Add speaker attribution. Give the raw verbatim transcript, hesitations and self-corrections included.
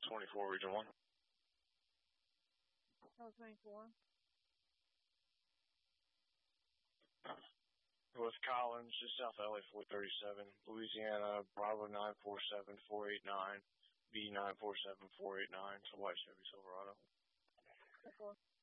Speaker 1: twenty-four, Region one.
Speaker 2: Delta twenty-four.
Speaker 1: North Collins, just south of L A four thirty-seven, Louisiana, Bravo nine four seven four eight nine, B nine four seven four eight nine, it's a white Chevy Silverado.
Speaker 2: ten four.